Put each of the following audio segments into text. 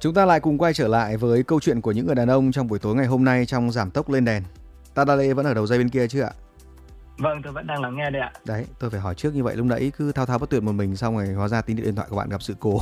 Chúng ta lại cùng quay trở lại với câu chuyện của những người đàn ông trong buổi tối ngày hôm nay trong Giảm Tốc Lên Đèn. Tadale vẫn ở đầu dây bên kia chứ ạ? Vâng, tôi vẫn đang lắng nghe đây ạ. Đấy, tôi phải hỏi trước như vậy, lúc nãy cứ thao thao bất tuyệt một mình xong rồi hóa ra tín hiệu điện thoại của bạn gặp sự cố.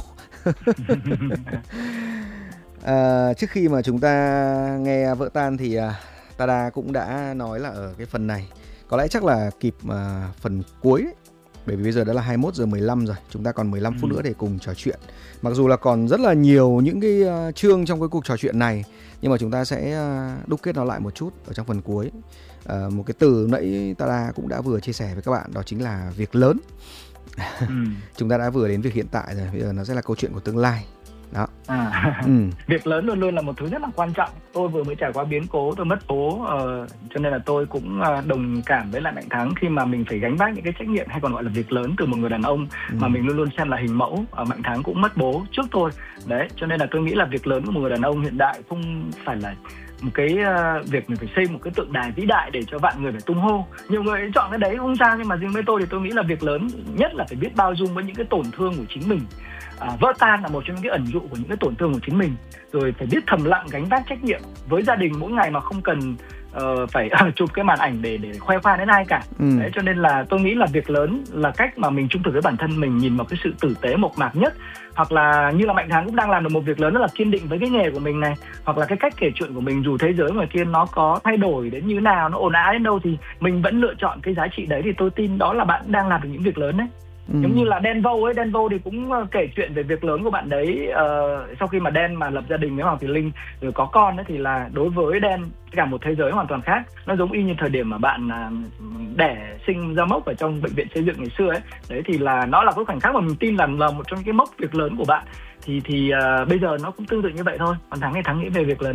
Trước khi mà chúng ta nghe vỡ tan thì Tada cũng đã nói là ở cái phần này có lẽ chắc là kịp phần cuối ấy. Bởi vì bây giờ đã là 21 giờ 15 rồi, chúng ta còn 15 phút nữa để cùng trò chuyện. Mặc dù là còn rất là nhiều những cái chương trong cái cuộc trò chuyện này, nhưng mà chúng ta sẽ đúc kết nó lại một chút ở trong phần cuối. Một cái từ nãy Tada cũng đã vừa chia sẻ với các bạn, đó chính là việc lớn. Chúng ta đã vừa đến việc hiện tại rồi, bây giờ nó sẽ là câu chuyện của tương lai. Đó. Việc lớn luôn luôn là một thứ rất là quan trọng. Tôi vừa mới trải qua biến cố, tôi mất bố, cho nên là tôi cũng đồng cảm với lại Mạnh Thắng khi mà mình phải gánh vác những cái trách nhiệm hay còn gọi là việc lớn từ một người đàn ông mà mình luôn luôn xem là hình mẫu. Mạnh Thắng cũng mất bố trước tôi. Đấy, cho nên là tôi nghĩ là việc lớn của một người đàn ông hiện đại không phải là một cái việc mình phải xây một cái tượng đài vĩ đại để cho vạn người phải tung hô. Nhiều người chọn cái đấy không sao, nhưng mà riêng với tôi thì tôi nghĩ là việc lớn nhất là phải biết bao dung với những cái tổn thương của chính mình. Vỡ tan là một trong những cái ẩn dụ của những cái tổn thương của chính mình. Rồi phải biết thầm lặng gánh vác trách nhiệm với gia đình mỗi ngày mà không cần phải chụp cái màn ảnh để khoe khoang đến ai cả. Đấy, cho nên là tôi nghĩ là việc lớn là cách mà mình trung thực với bản thân mình, nhìn vào cái sự tử tế mộc mạc nhất. Hoặc là như là Mạnh Thắng cũng đang làm được một việc lớn, đó là kiên định với cái nghề của mình này, hoặc là cái cách kể chuyện của mình, dù thế giới ngoài kia nó có thay đổi đến như nào, nó ồn ào đến đâu thì mình vẫn lựa chọn cái giá trị đấy, thì tôi tin đó là bạn đang làm được những việc lớn đấy. Giống như là Dan Vâu ấy, Dan Vâu thì cũng kể chuyện về việc lớn của bạn đấy. Sau khi mà Dan mà lập gia đình với Hoàng Thùy Linh rồi có con ấy, thì là đối với Dan cả một thế giới hoàn toàn khác. Nó giống y như thời điểm mà bạn đẻ sinh ra mốc ở trong bệnh viện xây dựng ngày xưa ấy. Đấy thì là nó là cái khoảnh khắc mà mình tin là một trong những cái mốc việc lớn của bạn. Thì bây giờ nó cũng tương tự như vậy thôi. Còn Thắng thì Thắng nghĩ về việc lớn